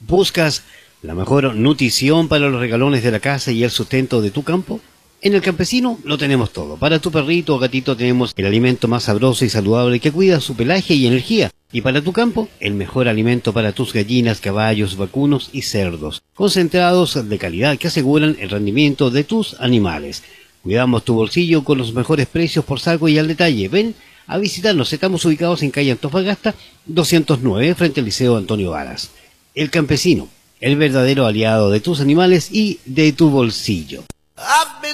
¿Buscas la mejor nutrición para los regalones de la casa y el sustento de tu campo? En El Campesino lo tenemos todo. Para tu perrito o gatito tenemos el alimento más sabroso y saludable que cuida su pelaje y energía. Y para tu campo, el mejor alimento para tus gallinas, caballos, vacunos y cerdos. Concentrados de calidad que aseguran el rendimiento de tus animales. Cuidamos tu bolsillo con los mejores precios por saco y al detalle. Ven a visitarnos. Estamos ubicados en calle Antofagasta 209 frente al Liceo Antonio Varas. El Campesino, el verdadero aliado de tus animales y de tu bolsillo.